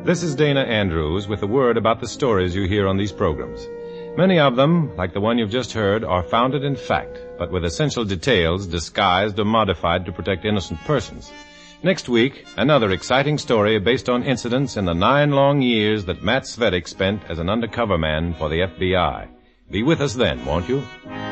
This is Dana Andrews with a word about the stories you hear on these programs. Many of them, like the one you've just heard, are founded in fact, but with essential details disguised or modified to protect innocent persons. Next week, another exciting story based on incidents in the 9 long years that Matt Svetich spent as an undercover man for the FBI. Be with us then, won't you?